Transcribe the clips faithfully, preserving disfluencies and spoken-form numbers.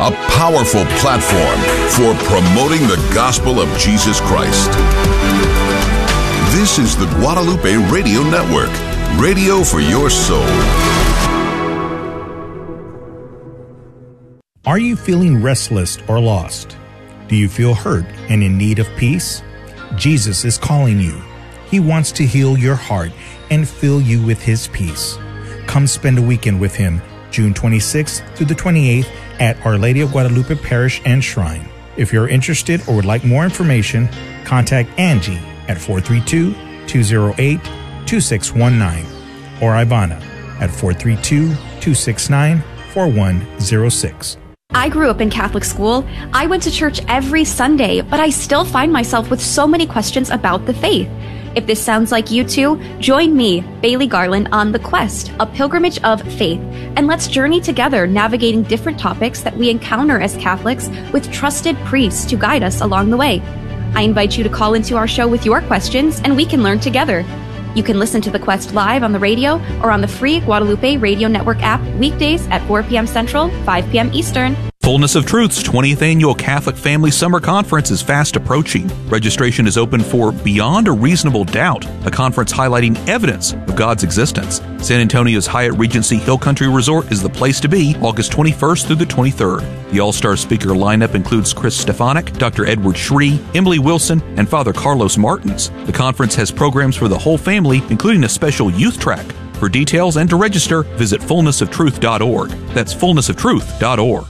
a powerful platform for promoting the gospel of Jesus Christ. This is the Guadalupe Radio Network, radio for your soul. Are you feeling restless or lost? Do you feel hurt and in need of peace? Jesus is calling you. He wants to heal your heart and fill you with His peace. Come spend a weekend with Him, June twenty-sixth through the twenty-eighth at Our Lady of Guadalupe Parish and Shrine. If you're interested or would like more information, contact Angie at four three two, two zero eight, two six one nine or Ivana at four three two, two six nine, four one zero six. I grew up in Catholic school. I went to church every Sunday, but I still find myself with so many questions about the faith. If this sounds like you too, join me, Bailey Garland, on The Quest, a pilgrimage of faith, and let's journey together navigating different topics that we encounter as Catholics with trusted priests to guide us along the way. I invite you to call into our show with your questions, and we can learn together. You can listen to The Quest live on the radio or on the free Guadalupe Radio Network app weekdays at four p.m. Central, five p.m. Eastern. Fullness of Truth's twentieth Annual Catholic Family Summer Conference is fast approaching. Registration is open for Beyond a Reasonable Doubt, a conference highlighting evidence of God's existence. San Antonio's Hyatt Regency Hill Country Resort is the place to be August twenty-first through the twenty-third. The all-star speaker lineup includes Chris Stefanik, Doctor Edward Shree, Emily Wilson, and Father Carlos Martins. The conference has programs for the whole family, including a special youth track. For details and to register, visit fullness of truth dot org. That's fullness of truth dot org.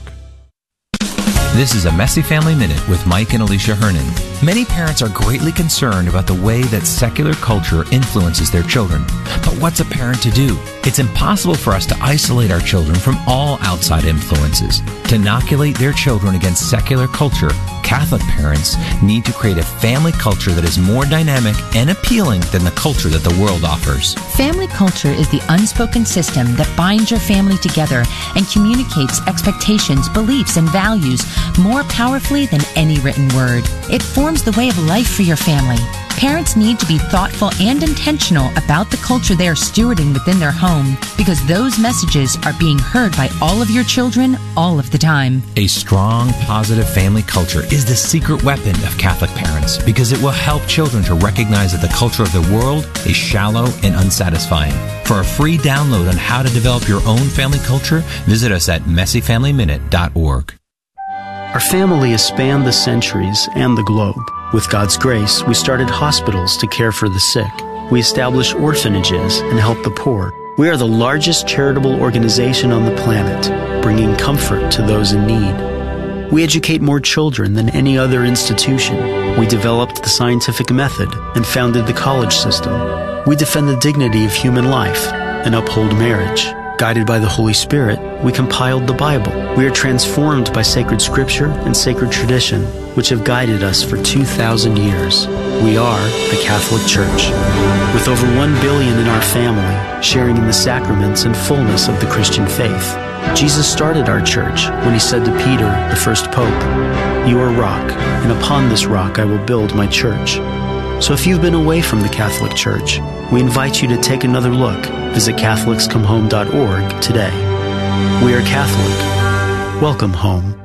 This is a Messy Family Minute with Mike and Alicia Hernan. Many parents are greatly concerned about the way that secular culture influences their children. But what's a parent to do? It's impossible for us to isolate our children from all outside influences. To inoculate their children against secular culture, Catholic parents need to create a family culture that is more dynamic and appealing than the culture that the world offers. Family culture is the unspoken system that binds your family together and communicates expectations, beliefs, and values more powerfully than any written word. It forms the way of life for your family. Parents need to be thoughtful and intentional about the culture they are stewarding within their home, because those messages are being heard by all of your children all of the time. A strong, positive family culture is the secret weapon of Catholic parents, because it will help children to recognize that the culture of the world is shallow and unsatisfying. For a free download on how to develop your own family culture, visit us at messy family minute dot org. Our family has spanned the centuries and the globe. With God's grace, we started hospitals to care for the sick. We established orphanages and helped the poor. We are the largest charitable organization on the planet, bringing comfort to those in need. We educate more children than any other institution. We developed the scientific method and founded the college system. We defend the dignity of human life and uphold marriage. Guided by the Holy Spirit, we compiled the Bible. We are transformed by sacred scripture and sacred tradition, which have guided us for two thousand years. We are the Catholic Church, with over one billion in our family, sharing in the sacraments and fullness of the Christian faith. Jesus started our church when He said to Peter, the first pope, "You are rock, and upon this rock I will build my church." So if you've been away from the Catholic Church, we invite you to take another look. Visit Catholics Come Home dot org today. We are Catholic. Welcome home.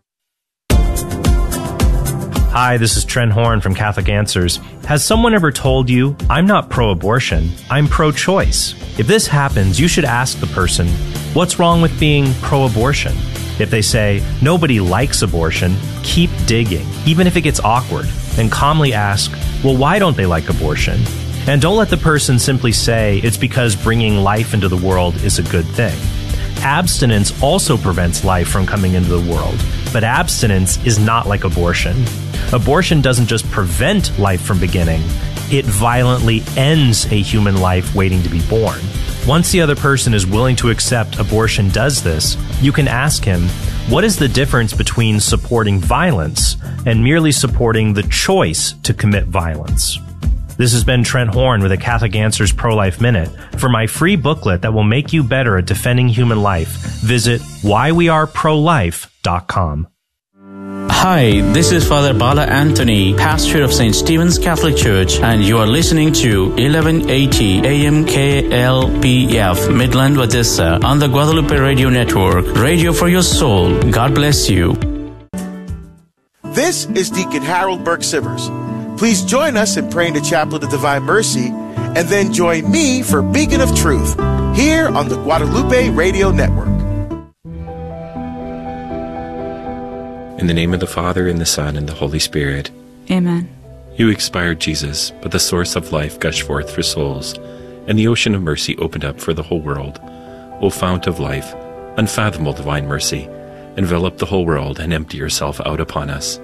Hi, this is Trent Horn from Catholic Answers. Has someone ever told you, "I'm not pro-abortion, I'm pro-choice"? If this happens, you should ask the person, what's wrong with being pro-abortion? If they say, nobody likes abortion, keep digging, even if it gets awkward, and calmly ask, well, why don't they like abortion? And don't let the person simply say it's because bringing life into the world is a good thing. Abstinence also prevents life from coming into the world, but abstinence is not like abortion. Abortion doesn't just prevent life from beginning, it violently ends a human life waiting to be born. Once the other person is willing to accept abortion does this, you can ask him, what is the difference between supporting violence and merely supporting the choice to commit violence? This has been Trent Horn with a Catholic Answers Pro-Life Minute. For my free booklet that will make you better at defending human life, visit why we are pro life dot com. Hi, this is Father Bala Anthony, pastor of Saint Stephen's Catholic Church, and you are listening to eleven eighty A M K L P F, Midland, Odessa, on the Guadalupe Radio Network. Radio for your soul. God bless you. This is Deacon Harold Burke Sivers. Please join us in praying the Chaplet of Divine Mercy, and then join me for Beacon of Truth, here on the Guadalupe Radio Network. In the name of the Father, and the Son, and the Holy Spirit. Amen. You expired, Jesus, but the source of life gushed forth for souls, and the ocean of mercy opened up for the whole world. O fount of life, unfathomable divine mercy, envelop the whole world and empty yourself out upon us.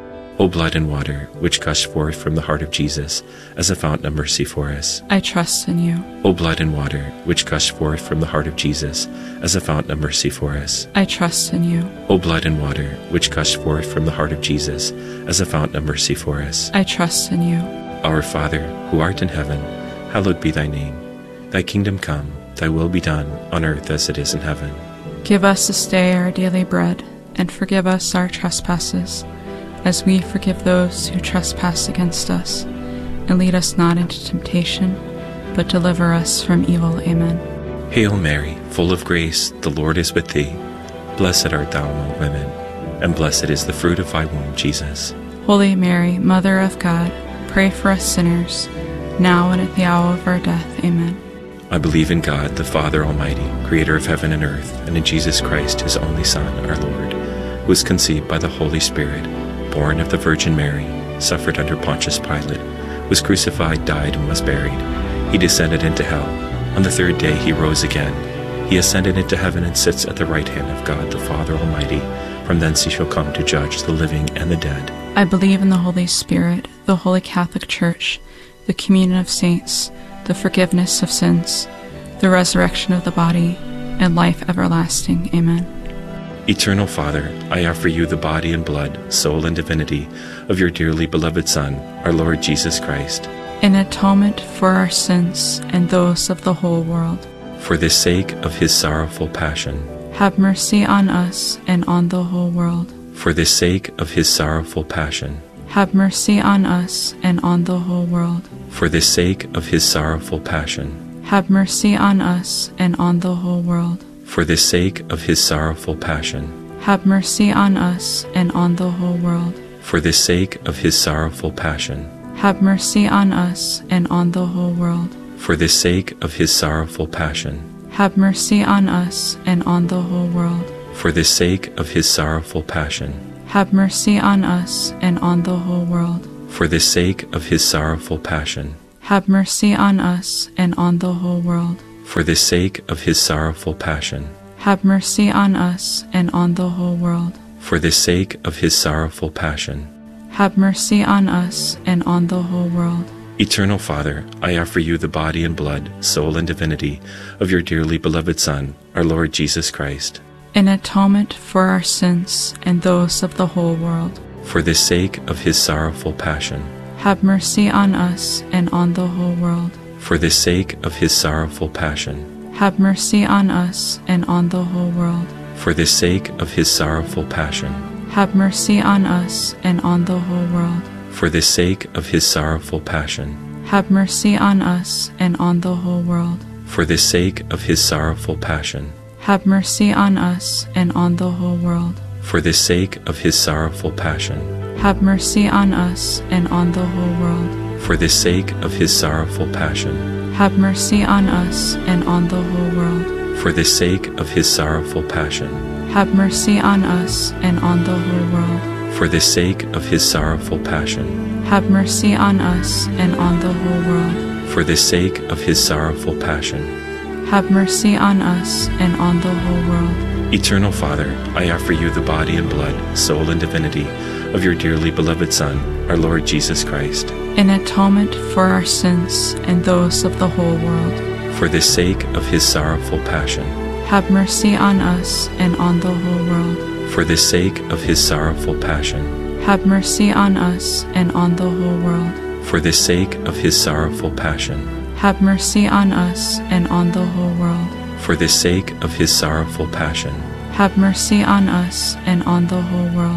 O blood and water, which gushed forth from the heart of Jesus as a fountain of mercy for us. I trust in you. O blood and water, which gushed forth from the heart of Jesus as a fountain of mercy for us. I trust in you. O blood and water, which gushed forth from the heart of Jesus as a fountain of mercy for us. I trust in you. Our Father, who art in heaven, hallowed be thy name. Thy kingdom come, thy will be done, on earth as it is in heaven. Give us this day our daily bread, and forgive us our trespasses, as we forgive those who trespass against us. And lead us not into temptation, but deliver us from evil. Amen. Hail Mary, full of grace, the Lord is with thee. Blessed art thou among women, and blessed is the fruit of thy womb, Jesus. Holy Mary, Mother of God, pray for us sinners, now and at the hour of our death. Amen. I believe in God, the Father Almighty, creator of heaven and earth, and in Jesus Christ, his only Son, our Lord, who was conceived by the Holy Spirit, born of the Virgin Mary, suffered under Pontius Pilate, was crucified, died, and was buried. He descended into hell. On the third day he rose again. He ascended into heaven and sits at the right hand of God the Father Almighty. From thence he shall come to judge the living and the dead. I believe in the Holy Spirit, the Holy Catholic Church, the communion of saints, the forgiveness of sins, the resurrection of the body, and life everlasting. Amen. Eternal Father, I offer you the body and blood, soul and divinity of your dearly beloved Son, our Lord Jesus Christ, in atonement for our sins and those of the whole world. For the sake of his sorrowful passion, have mercy on us and on the whole world. For the sake of his sorrowful passion, have mercy on us and on the whole world. For the sake of his sorrowful passion, have mercy on us and on the whole world. For the sake of his sorrowful passion, have mercy on us and on the whole world. For the sake of his sorrowful passion, have mercy on us and on the whole world. For the sake of his sorrowful passion, have mercy on us and on the whole world. For the sake of his sorrowful passion, have mercy on us and on the whole world. For the sake of his sorrowful passion, have mercy on us and on the whole world. For the sake of his sorrowful passion, have mercy on us and on the whole world. For the sake of his sorrowful passion, have mercy on us and on the whole world. Eternal Father, I offer you the body and blood, soul and divinity of your dearly beloved Son, our Lord Jesus Christ, in atonement for our sins and those of the whole world. For the sake of his sorrowful passion, have mercy on us and on the whole world. For the sake of his sorrowful passion, have mercy on us and on the whole world. For the sake of his sorrowful passion, have mercy on us and on the whole world. For the sake of his sorrowful passion, have mercy on us and on the whole world. For the sake of his sorrowful passion, have mercy on us and on the whole world. For the sake of his sorrowful passion, have mercy on us and on the whole world. For the sake of his sorrowful passion, have mercy on us and on the whole world. For the sake of his sorrowful passion, have mercy on us and on the whole world. For the sake of his sorrowful passion, have mercy on us and on the whole world. For the sake of his sorrowful passion, have mercy on us and on the whole world. Eternal Father, I offer you the body and blood, soul and divinity of your dearly beloved Son, our Lord Jesus Christ, in atonement for our sins and those of the whole world. For the sake of his sorrowful passion, have mercy on us and on the whole world. For the sake of his sorrowful passion, have mercy on us and on the whole world. For the sake of his sorrowful passion, have mercy on us and on the whole world. For the sake of his sorrowful passion, have mercy on us and on the whole world.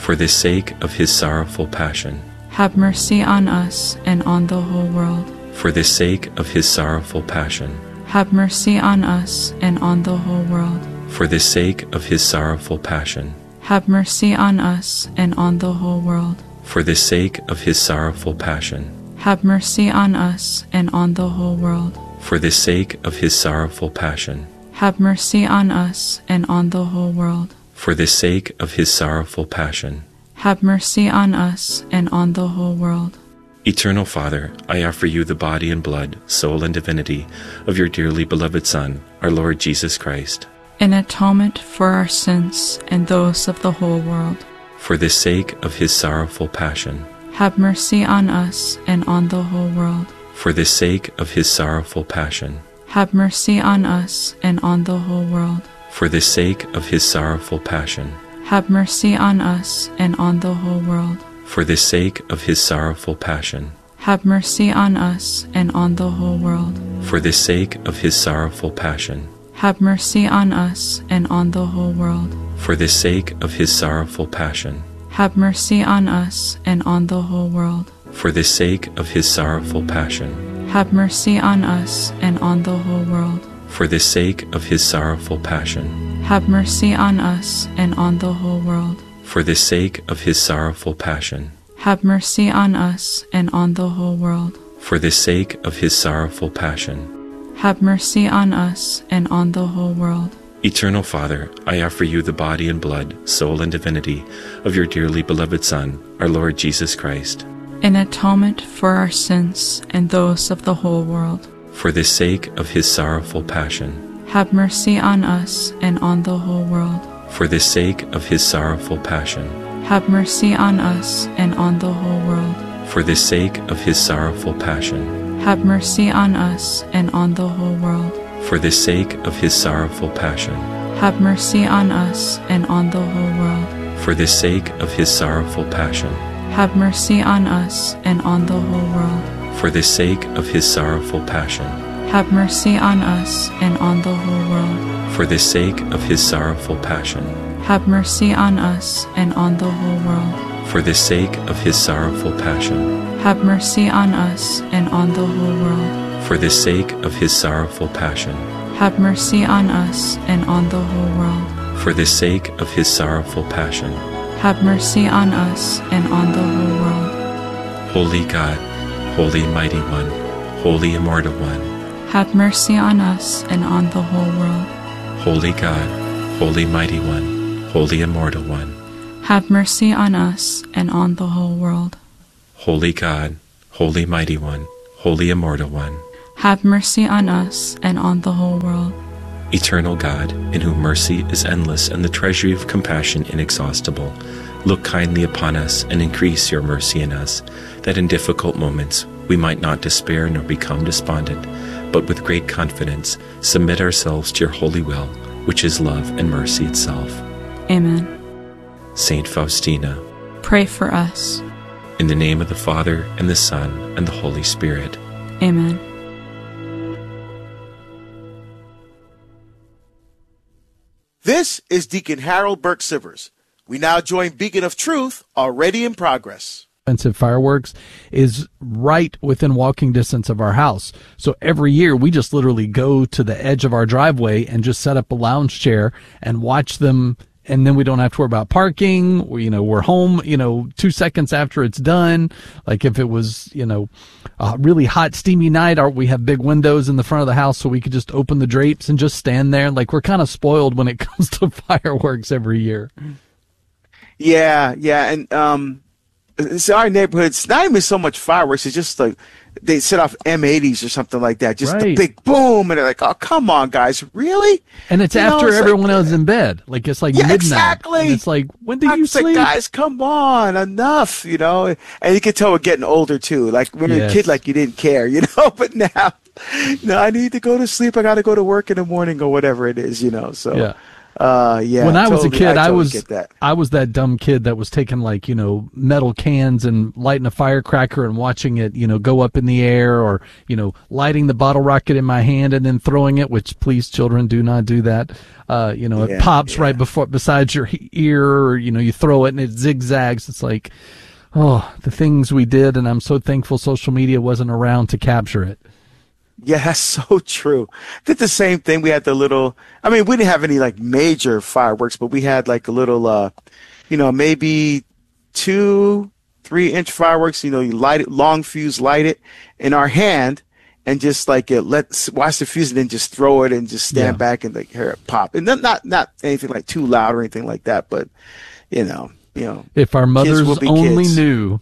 For the sake of his sorrowful passion. Have mercy on us and on the whole world. For the sake of his sorrowful passion. Have mercy on us and on the whole world. For the sake of his sorrowful passion. Have mercy on us and on the whole world. For the sake of his sorrowful passion. Have mercy on us and on the whole world. For the sake of his sorrowful passion. Have mercy on us and on the whole world. For the sake of his sorrowful passion. Have mercy on us and on the whole world. Eternal Father, I offer you the body and blood, soul and divinity of your dearly beloved Son, our Lord Jesus Christ. In atonement for our sins and those of the whole world. For the sake of his sorrowful passion. Have mercy on us and on the whole world. For the sake of his sorrowful passion. Have mercy on us and on the whole world. For the sake of his sorrowful passion. Have mercy on us and on the whole world. For the sake of his sorrowful passion. Have mercy on us and on the whole world. For the sake of his sorrowful passion. Have mercy on us and on the whole world. For the sake of his sorrowful passion. Have mercy on us and on the whole world. For the sake of his sorrowful passion. Have mercy on us and on the whole world. For the sake of his sorrowful passion. Have mercy on us and on the whole world. For the sake of his sorrowful passion. Have mercy on us and on the whole world. For the sake of his sorrowful passion. Have mercy on us and on the whole world. Eternal Father, I offer you the body and blood, soul and divinity of your dearly beloved Son, our Lord Jesus Christ. In atonement for our sins and those of the whole world. For the sake of his sorrowful passion. Have mercy on us and on the whole world. For the sake of his sorrowful passion. Have mercy on us and on the whole world. For the sake of his sorrowful passion. Have mercy on us and on the whole world. For the sake of his sorrowful passion. Have mercy on us and on the whole world. For the sake of his sorrowful passion. Have mercy on us and on the whole world. For the sake of his sorrowful passion. Have mercy on us and on the whole world. For the sake of his sorrowful passion. Have mercy on us and on the whole world. For the sake of his sorrowful passion. Have mercy on us and on the whole world. For the sake of his sorrowful passion. Have mercy on us and on the whole world. For the sake of his sorrowful passion. Have mercy on us and on the whole world. Holy God, Holy Mighty One, Holy Immortal One. Have mercy on us and on the whole world. Holy God, Holy Mighty One, Holy Immortal One. Have mercy on us and on the whole world. Holy God, Holy Mighty One, Holy Immortal One. Have mercy on us and on the whole world. Eternal God, in whom mercy is endless and the treasury of compassion inexhaustible, look kindly upon us and increase your mercy in us, that in difficult moments we might not despair nor become despondent, but with great confidence submit ourselves to your holy will, which is love and mercy itself. Amen. Saint Faustina, pray for us. In the name of the Father, and the Son, and the Holy Spirit. Amen. This is Deacon Harold Burke Sivers. We now join Beacon of Truth, already in progress. Expensive fireworks is right within walking distance of our house. So every year we just literally go to the edge of our driveway and just set up a lounge chair and watch them. And then we don't have to worry about parking. We, you know, we're home, you know, two seconds after it's done. Like if it was, you know, a really hot, steamy night, or we have big windows in the front of the house so we could just open the drapes and just stand there. Like we're kind of spoiled when it comes to fireworks every year. Yeah, yeah. And um, it's our neighborhood. It's not even so much fireworks. It's just like they set off M eighties or something like that. Just right. The big boom. And they're like, oh, come on, guys. Really? And it's you after know, it's everyone like, else is in bed. Like, it's like yeah, midnight. Exactly. And it's like, when do I'm you sleep? Like, guys, come on. Enough, you know? And you can tell we're getting older, too. Like, when yes. you're a kid, like, you didn't care, you know? But now, no, I need to go to sleep. I got to go to work in the morning or whatever it is, you know? So, yeah. Uh, yeah. When I was totally, a kid, I, I, totally was get that. I was that dumb kid that was taking like you know metal cans and lighting a firecracker and watching it you know go up in the air, or you know lighting the bottle rocket in my hand and then throwing it. Which, please, children, do not do that. Uh, you know, Yeah, it pops yeah. right before beside your he- ear, or you know you throw it and it zigzags. It's like, oh, the things we did, and I'm so thankful social media wasn't around to capture it. Yeah, that's so true. Did the same thing. We had the little, I mean, we didn't have any like major fireworks, but we had like a little, uh, you know, maybe two, three inch fireworks, you know, you light it, long fuse, light it in our hand and just like it, let watch the fuse and then just throw it and just stand Yeah. back and like hear it pop. And not, not, not anything like too loud or anything like that, but you know, you know, If our mothers will be only kids. knew.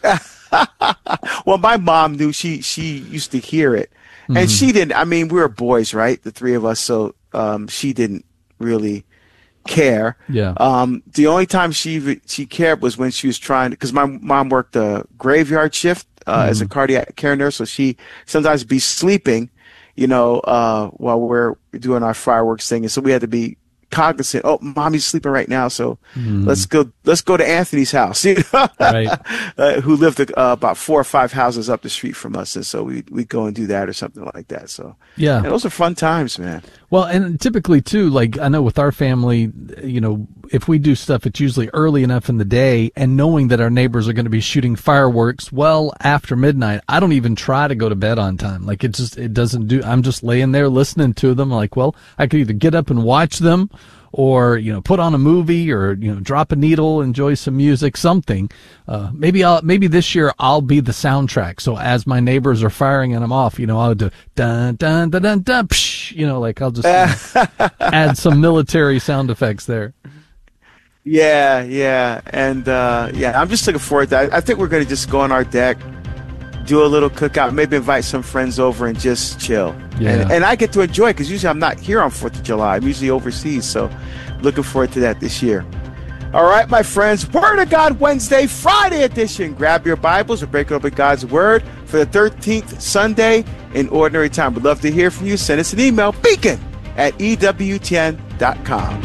Well, my mom knew. She, she used to hear it. And Mhm. she didn't, I mean, we were boys, right? The three of us. So, um, she didn't really care. Yeah. Um, the only time she, she cared was when she was trying to, cause my mom worked a graveyard shift, uh, as a cardiac care nurse. So she sometimes be sleeping, you know, uh, while we're doing our fireworks thing. And so we had to be cognizant. Oh, mommy's sleeping right now. So Mm. let's go, let's go to Anthony's house, you know, Right. uh, who lived uh, about four or five houses up the street from us. And so we, we go and do that or something like that. So Yeah. and those are fun times, man. Well, and typically too, like I know with our family, you know, if we do stuff, it's usually early enough in the day, and knowing that our neighbors are going to be shooting fireworks well after midnight, I don't even try to go to bed on time. Like it just, it doesn't do, I'm just laying there listening to them. Like, well, I could either get up and watch them, or, you know, put on a movie, or, you know, drop a needle, enjoy some music, something. Uh, maybe I'll, maybe this year I'll be the soundtrack. So as my neighbors are firing and I'm off, you know, I'll do dun, dun, dun, dun, dun, psh, you know, like I'll just you know, add some military sound effects there. Yeah, yeah. And, uh, yeah, I'm just looking forward to that. I think we're going to just go on our deck, do a little cookout, maybe invite some friends over and just chill. Yeah. And, and I get to enjoy it because usually I'm not here on fourth of July. I'm usually overseas. So looking forward to that this year. All right, my friends, Word of God Wednesday, Friday edition. Grab your Bibles and break open God's Word for the thirteenth Sunday in Ordinary Time. We'd love to hear from you. Send us an email, beacon at E W T N dot com.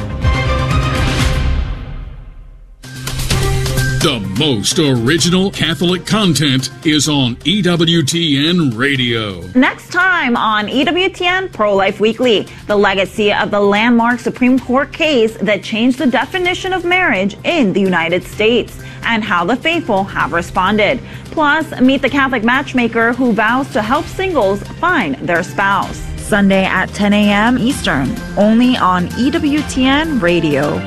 The most original Catholic content is on E W T N Radio. Next time on E W T N Pro-Life Weekly, the legacy of the landmark Supreme Court case that changed the definition of marriage in the United States, and how the faithful have responded. Plus, meet the Catholic matchmaker who vows to help singles find their spouse. Sunday at ten a.m. Eastern, only on E W T N Radio.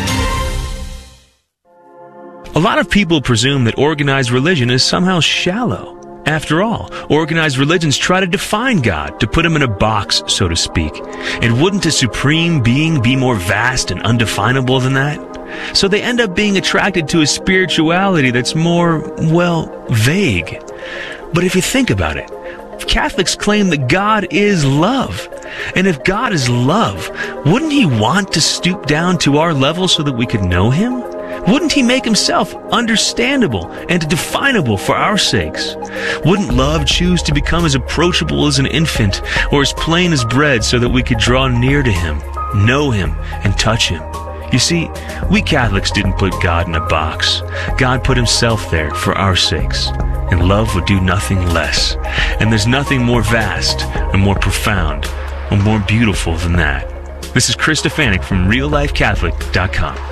A lot of people presume that organized religion is somehow shallow. After all, organized religions try to define God, to put him in a box, so to speak. And wouldn't a supreme being be more vast and undefinable than that? So they end up being attracted to a spirituality that's more, well, vague. But if you think about it, Catholics claim that God is love. And if God is love, wouldn't he want to stoop down to our level so that we could know him? Wouldn't he make himself understandable and definable for our sakes? Wouldn't love choose to become as approachable as an infant or as plain as bread so that we could draw near to him, know him, and touch him? You see, we Catholics didn't put God in a box. God put himself there for our sakes. And love would do nothing less. And there's nothing more vast and more profound or more beautiful than that. This is Chris Stefanik from real life catholic dot com.